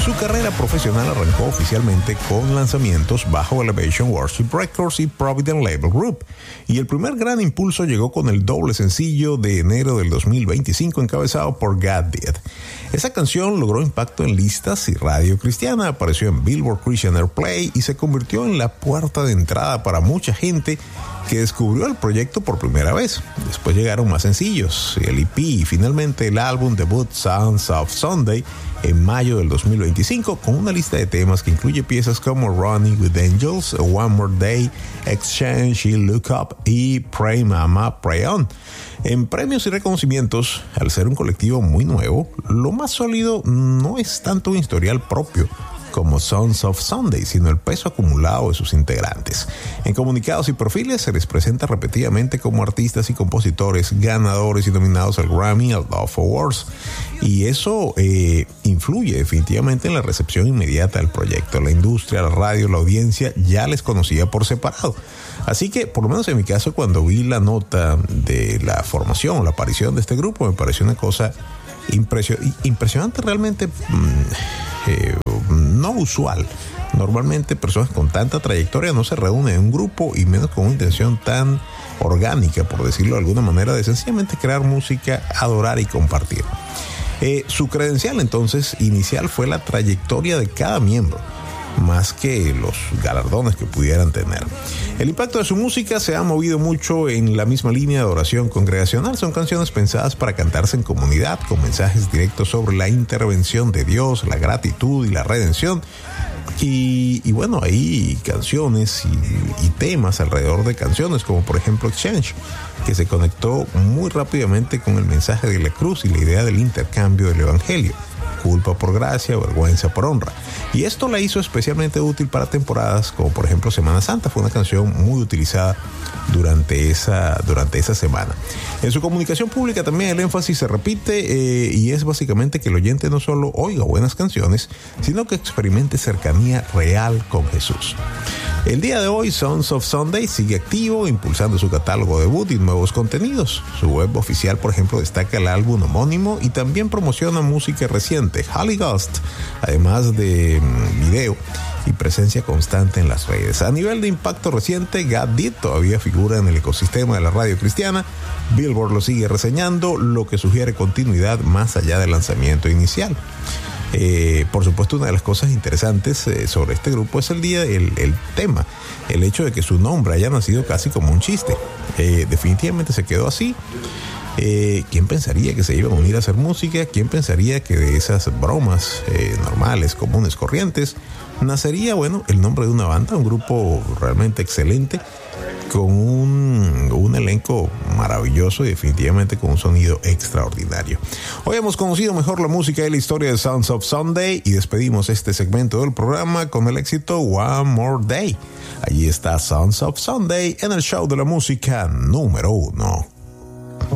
Su carrera profesional arrancó oficialmente con lanzamientos bajo Elevation Worship Records y Providence Label Group, y el primer gran impulso llegó con el doble sencillo de enero del 2025 encabezado por God Did. Esa canción logró impacto en listas y radio cristiana, apareció en Billboard Christian Airplay y se convirtió en la puerta de entrada para mucha gente que descubrió el proyecto por primera vez. Después llegaron más sencillos, el EP y finalmente el álbum debut Sons of Sunday en mayo del 2025, con una lista de temas que incluye piezas como Running with Angels, One More Day, Exchange y Look Up y Pray Mama, Pray On. En premios y reconocimientos, al ser un colectivo muy nuevo, lo más sólido no es tanto un historial propio como Sons of Sunday, sino el peso acumulado de sus integrantes. En comunicados y perfiles se les presenta repetidamente como artistas y compositores ganadores y nominados al Grammy y al Dove Awards, y eso influye definitivamente en la recepción inmediata del proyecto. La industria, la radio, la audiencia ya les conocía por separado. Así que, por lo menos en mi caso, cuando vi la nota de la formación, la aparición de este grupo, me pareció una cosa impresionante, realmente no usual. Normalmente personas con tanta trayectoria no se reúnen en un grupo, y menos con una intención tan orgánica, por decirlo de alguna manera, de sencillamente crear música, adorar y compartir. Su credencial entonces inicial fue la trayectoria de cada miembro, más que los galardones que pudieran tener. El impacto de su música se ha movido mucho en la misma línea de oración congregacional. Son canciones pensadas para cantarse en comunidad, con mensajes directos sobre la intervención de Dios, la gratitud y la redención. Y bueno, hay canciones y temas alrededor de canciones, como por ejemplo Exchange, que se conectó muy rápidamente con el mensaje de la cruz y la idea del intercambio del evangelio. Culpa por gracia, vergüenza por honra. Y esto la hizo especialmente útil para temporadas como por ejemplo Semana Santa. Fue una canción muy utilizada durante esa semana. En su comunicación pública también el énfasis se repite y es básicamente que el oyente no solo oiga buenas canciones, sino que experimente cercanía real con Jesús. El día de hoy, Sons of Sunday sigue activo, impulsando su catálogo debut y nuevos contenidos. Su web oficial, por ejemplo, destaca el álbum homónimo y también promociona música reciente, Holy Ghost, además de video y presencia constante en las redes. A nivel de impacto reciente, God Did todavía figura en el ecosistema de la radio cristiana. Billboard lo sigue reseñando, lo que sugiere continuidad más allá del lanzamiento inicial. Por supuesto, una de las cosas interesantes sobre este grupo es el tema, el hecho de que su nombre haya nacido casi como un chiste. Definitivamente se quedó así. ¿Quién pensaría que se iban a unir a hacer música? ¿Quién pensaría que de esas bromas normales, comunes, corrientes, nacería, bueno, el nombre de una banda, un grupo realmente excelente, con un elenco maravilloso y definitivamente con un sonido extraordinario? Hoy hemos conocido mejor la música y la historia de Sons of Sunday, y despedimos este segmento del programa con el éxito One More Day. Allí está Sons of Sunday en el show de la música número 1.